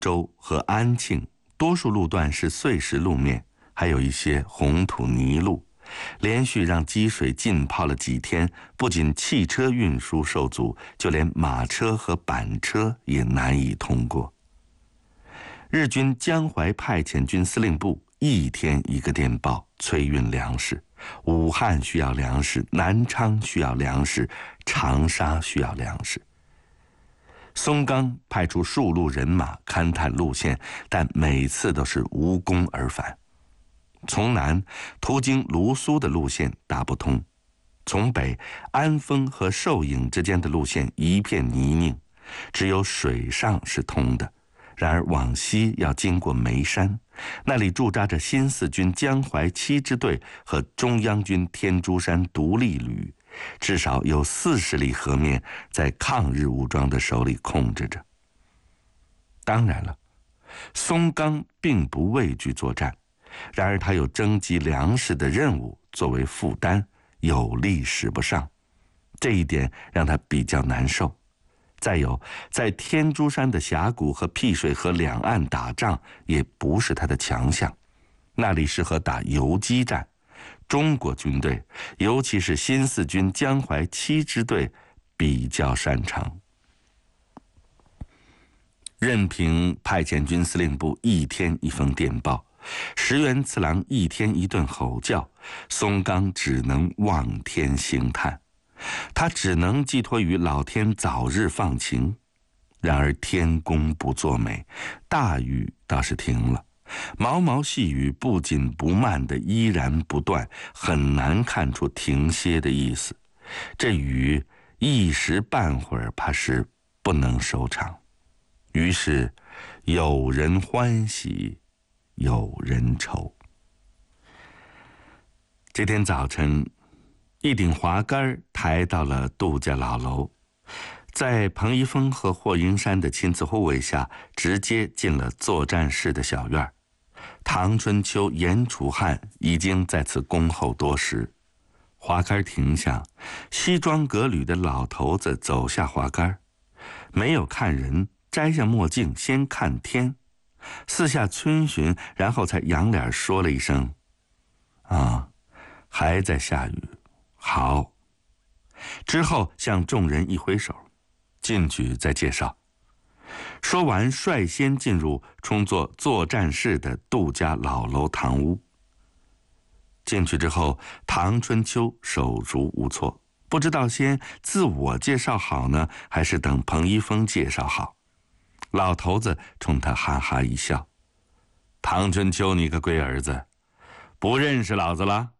州和安庆多数路段是碎石路面，还有一些红土泥路，连续让积水浸泡了几天，不仅汽车运输受阻，就连马车和板车也难以通过。日军江淮派遣军司令部一天一个电报催运粮食，武汉需要粮食，南昌需要粮食，长沙需要粮食。松冈派出数路人马勘探路线，但每次都是无功而返。从南途经卢苏的路线打不通，从北安丰和寿影之间的路线一片泥泞，只有水上是通的。然而往西要经过眉山，那里驻扎着新四军江淮7支队和中央军天竺山独立旅，至少有40里河面在抗日武装的手里控制着。当然了，松冈并不畏惧作战，然而他有征集粮食的任务作为负担，有力使不上，这一点让他比较难受。再有，在天竺山的峡谷和辟水河两岸打仗也不是他的强项，那里适合打游击战。中国军队，尤其是新四军江淮7支队比较擅长。任凭派遣军司令部一天一封电报，石原次郎一天一顿吼叫，松冈只能望天兴叹。他只能寄托于老天早日放晴。然而天公不作美，大雨倒是停了，毛毛细雨不紧不慢的依然不断，很难看出停歇的意思。这雨一时半会儿怕是不能收场。于是有人欢喜，有人愁。这天早晨，一顶滑竿抬到了杜家老楼，在彭一峰和霍英山的亲自护卫下，直接进了作战室的小院。唐春秋、严楚汉已经在此恭候多时。滑竿停下，西装革履的老头子走下滑竿，没有看人，摘下墨镜先看天，四下春巡，然后才仰脸说了一声：“啊，还在下雨。好。”之后向众人一挥手，进去再介绍。说完，率先进入充作作战室的杜家老楼堂屋。进去之后，唐春秋手足无措，不知道先自我介绍好呢，还是等彭一峰介绍好。老头子冲他哈哈一笑：“唐春秋，你个龟儿子，不认识老子了？”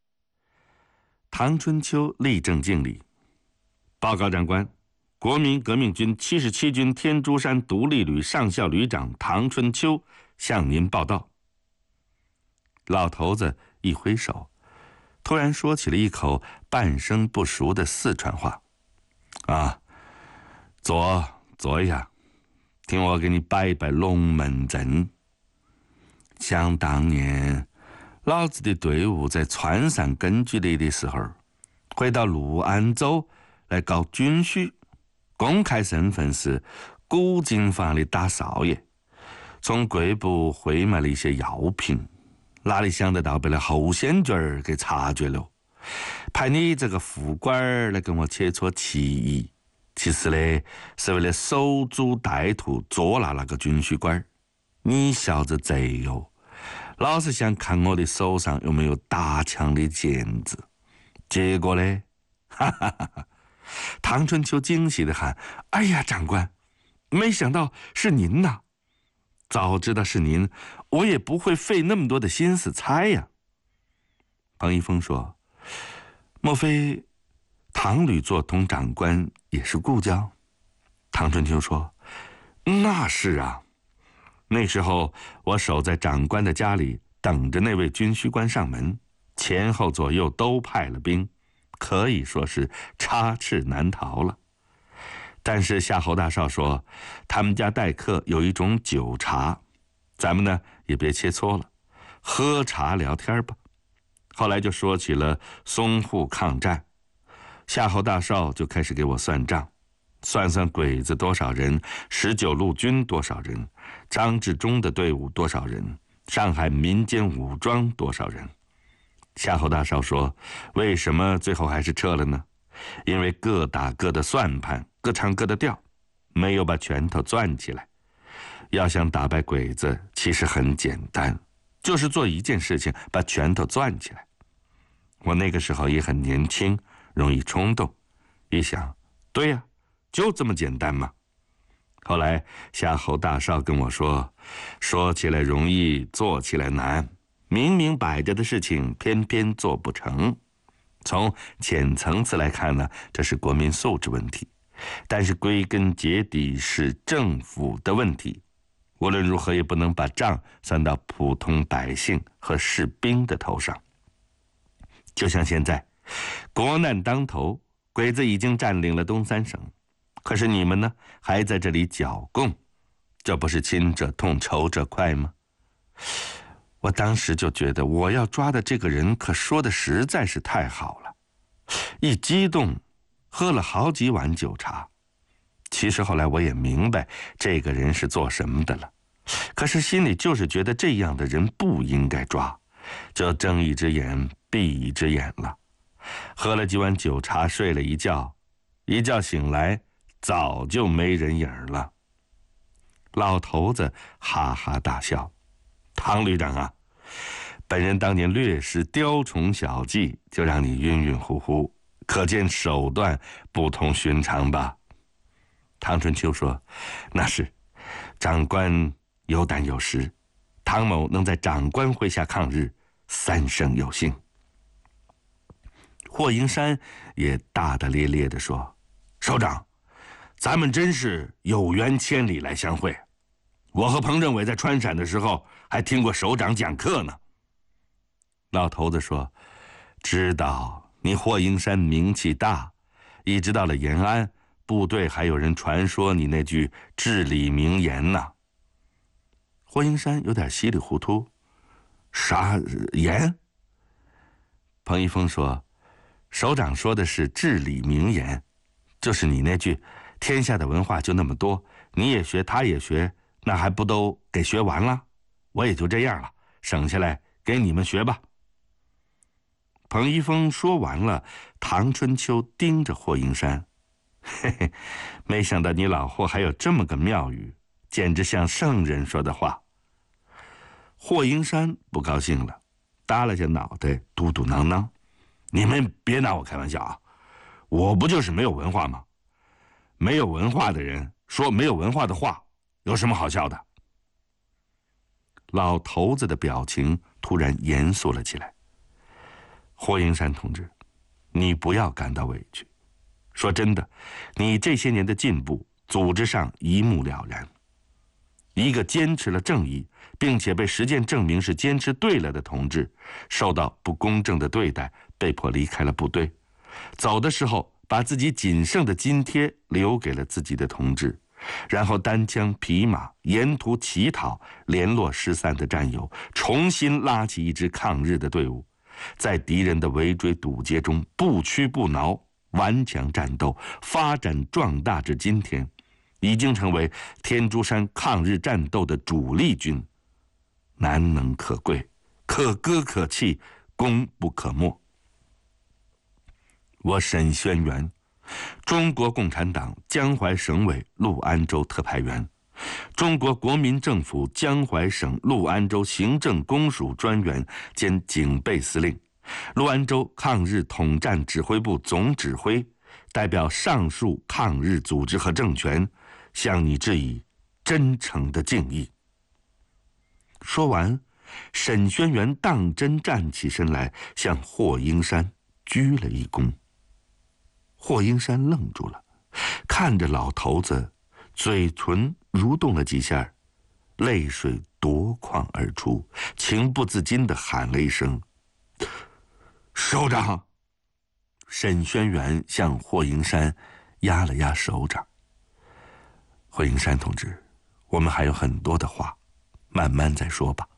唐春秋立正敬礼：“报告长官，国民革命军77军天竺山独立旅上校旅长唐春秋向您报道。”老头子一挥手，突然说起了一口半生不熟的四川话：“啊，坐下，听我给你摆一摆龙门阵。想当年，老子的队伍在川上根据地的时候，回到六安州来搞军需，公开身份是古警方的大少爷，从贵部回买了一些药品，哪里想得到被那后线军儿给察觉了，派你这个副官来跟我切磋棋艺，其实呢是为了守株待兔，捉拿那个军需官。你小子贼哟，老是想看我的手上有没有打枪的剑子，结果呢，哈哈哈哈！”唐春秋惊喜地喊：“哎呀，长官，没想到是您呐！早知道是您，我也不会费那么多的心思猜呀。”彭一峰说：“莫非唐旅做同长官也是故交？”唐春秋说：“那是啊，那时候我守在长官的家里，等着那位军需官上门，前后左右都派了兵，可以说是插翅难逃了。但是夏侯大少说，他们家待客有一种酒茶，咱们呢也别切磋了，喝茶聊天吧。”后来就说起了淞沪抗战，夏侯大少就开始给我算账，算算鬼子多少人，19路军多少人， 张治中的队伍多少人？上海民间武装多少人？夏侯大少说，为什么最后还是撤了呢？因为各打各的算盘，各唱各的调，没有把拳头攥起来。要想打败鬼子，其实很简单，就是做一件事情，把拳头攥起来。我那个时候也很年轻，容易冲动，一想，对呀，就这么简单嘛。后来夏侯大少跟我说，说起来容易，做起来难，明明摆着的事情，偏偏做不成。从浅层次来看呢，这是国民素质问题，但是归根结底是政府的问题。无论如何也不能把账算到普通百姓和士兵的头上。就像现在，国难当头，鬼子已经占领了东三省，可是你们呢，还在这里剿共，这不是亲者痛，仇者快吗？我当时就觉得，我要抓的这个人可说的实在是太好了，一激动，喝了好几碗酒茶。其实后来我也明白这个人是做什么的了，可是心里就是觉得这样的人不应该抓，就睁一只眼闭一只眼了。喝了几碗酒茶，睡了一觉，一觉醒来早就没人影了。老头子哈哈大笑，唐旅长啊，本人当年略施雕虫小技，就让你晕晕乎乎，可见手段不同寻常吧？唐春秋说，那是，长官有胆有识，唐某能在长官麾下抗日，三生有幸。霍英山也大大咧咧地说，首长，咱们真是有缘千里来相会，我和彭政委在川陕的时候还听过首长讲课呢。老头子说，知道你霍英山名气大，一直到了延安，部队还有人传说你那句至理名言呢。霍英山有点稀里糊涂，啥言？彭一峰说，首长说的是至理名言，就是你那句天下的文化就那么多，你也学他也学，那还不都给学完了？我也就这样了，省下来给你们学吧。彭一峰说完了，唐春秋盯着霍英山，嘿嘿，没想到你老霍还有这么个妙语，简直像圣人说的话。霍英山不高兴了，耷拉下脑袋，嘟嘟囔囔，你们别拿我开玩笑啊，我不就是没有文化吗？没有文化的人说没有文化的话，有什么好笑的？老头子的表情突然严肃了起来。霍英山同志，你不要感到委屈，说真的，你这些年的进步，组织上一目了然。一个坚持了正义，并且被实践证明是坚持对了的同志，受到不公正的对待，被迫离开了部队，走的时候把自己仅剩的津贴留给了自己的同志，然后单枪匹马沿途乞讨，联络失散的战友，重新拉起一支抗日的队伍，在敌人的围追堵截中不屈不挠，顽强战斗，发展壮大至今天，已经成为天竺山抗日战斗的主力军，难能可贵，可歌可泣，功不可没。我沈轩辕，中国共产党江淮省委六安州特派员，中国国民政府江淮省六安州行政公署专员兼警备司令，六安州抗日统战指挥部总指挥，代表上述抗日组织和政权，向你致以真诚的敬意。说完，沈轩辕当真站起身来，向霍英山鞠了一躬。霍英山愣住了，看着老头子，嘴唇蠕动了几下，泪水夺眶而出，情不自禁地喊了一声：“首长！”沈轩辕向霍英山压了压手掌。霍英山同志，我们还有很多的话，慢慢再说吧。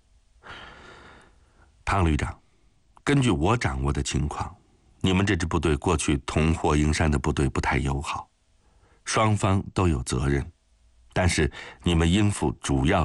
唐旅长，根据我掌握的情况，你们这支部队过去同霍英山的部队不太友好，双方都有责任。 但是你们应负主要